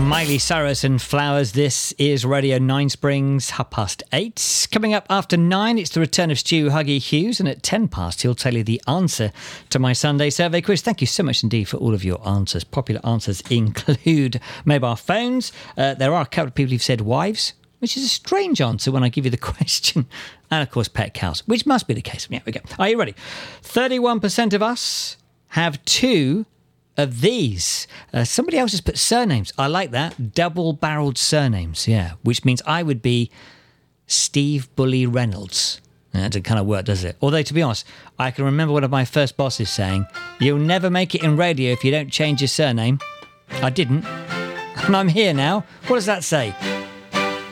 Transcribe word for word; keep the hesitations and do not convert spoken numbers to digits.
Miley Cyrus and Flowers. This is Radio Nine Springs, half past eight. Coming up after nine, it's the return of Stu Huggy Hughes, and at ten past, he'll tell you the answer to my Sunday survey quiz. Thank you so much indeed for all of your answers. Popular answers include mobile phones. Uh, there are a couple of people who've said wives, which is a strange answer when I give you the question. And, of course, pet cows, which must be the case. Yeah, we go. Are you ready? thirty-one percent of us have two of these. Uh, somebody else has put surnames. I like that. Double-barreled surnames, yeah. Which means I would be Steve Bully Reynolds. That doesn't kind of work, does it? Although, to be honest, I can remember one of my first bosses saying, "You'll never make it in radio if you don't change your surname." I didn't. And I'm here now. What does that say?